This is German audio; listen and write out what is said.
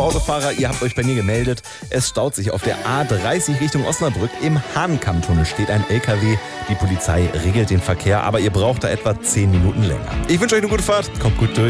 Autofahrer, ihr habt euch bei mir gemeldet. Es staut sich auf der A30 Richtung Osnabrück. Im Hahnkammtunnel steht ein LKW. Die Polizei regelt den Verkehr, aber ihr braucht da etwa 10 Minuten länger. Ich wünsche euch eine gute Fahrt. Kommt gut durch.